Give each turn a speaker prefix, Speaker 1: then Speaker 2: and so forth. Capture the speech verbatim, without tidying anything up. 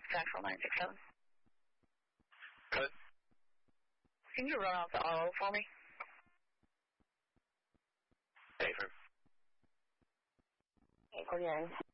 Speaker 1: Central nine six seven.
Speaker 2: Good.
Speaker 1: Can you run out the R O for me?
Speaker 2: Affirm.
Speaker 1: eight forty-nine.